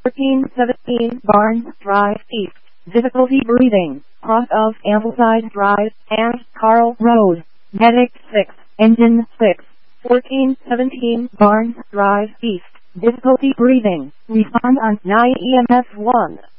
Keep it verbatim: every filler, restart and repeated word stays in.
fourteen seventeen Barnes Drive East. Difficulty breathing. Cross of Ambleside Drive and Carl Road. Medic six. Engine six. fourteen seventeen Barnes Drive East. Difficulty breathing. Respond on nine E M S one.